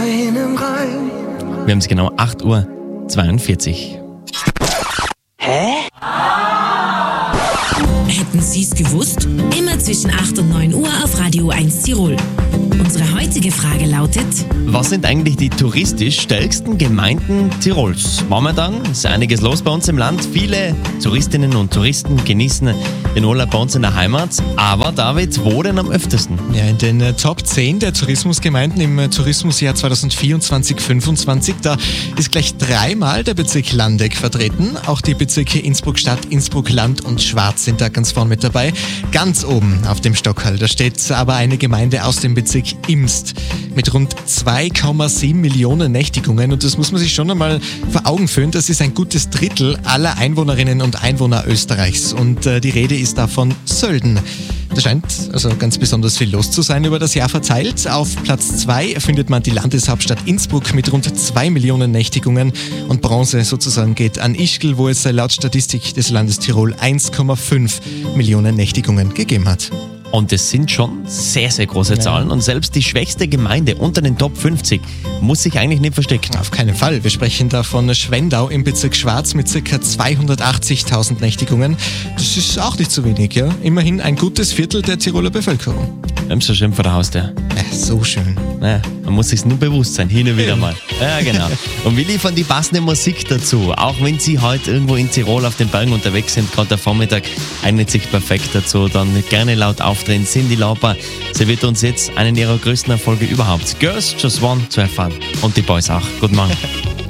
einem Reim. Wir haben es genau 8:42 Uhr. Hätten Sie es gewusst? Immer zwischen 8 und 9 Uhr auf Radio 1 Tirol. Unsere heutige Frage lautet: Was sind eigentlich die touristisch stärksten Gemeinden Tirols? Momentan ist einiges los bei uns im Land. Viele Touristinnen und Touristen genießen den Urlaub bei uns in der Heimat. Aber David, wo denn am öftesten? Ja, in den Top 10 der Tourismusgemeinden im Tourismusjahr 2024-25, da ist gleich 3-mal der Bezirk Landeck vertreten. Auch die Bezirke Innsbruck-Stadt, Innsbruck-Land und Schwaz sind da ganz vorn mit dabei. Ganz oben auf dem Stockerl, da steht aber eine Gemeinde aus dem Bezirk Imst mit rund 2,7 Millionen Nächtigungen. Und das muss man sich schon einmal vor Augen führen. Das ist ein gutes Drittel aller Einwohnerinnen und Einwohner Österreichs. Und die Rede ist da von Sölden. Da scheint also ganz besonders viel los zu sein über das Jahr verteilt. Auf Platz 2 findet man die Landeshauptstadt Innsbruck mit rund 2 Millionen Nächtigungen. Und Bronze sozusagen geht an Ischgl, wo es laut Statistik des Landes Tirol 1,5 Millionen Nächtigungen gegeben hat. Und es sind schon sehr, sehr große Zahlen. Und selbst die schwächste Gemeinde unter den Top 50 muss sich eigentlich nicht verstecken. Auf keinen Fall. Wir sprechen da von Schwendau im Bezirk Schwaz mit ca. 280.000 Nächtigungen. Das ist auch nicht so wenig, ja. Immerhin ein gutes Viertel der Tiroler Bevölkerung. Wir haben so schön vor der Haustür. Ja, so schön. Naja, man muss sich nur bewusst sein, hin und wieder mal. Ja, genau. Und wir liefern die passende Musik dazu. Auch wenn Sie heute irgendwo in Tirol auf den Bergen unterwegs sind, gerade der Vormittag eignet sich perfekt dazu. Dann gerne laut aufdrehen. Cyndi Lauper serviert uns jetzt einen ihrer größten Erfolge überhaupt. Girls Just Want to Have Fun. Und die Boys auch. Guten Morgen.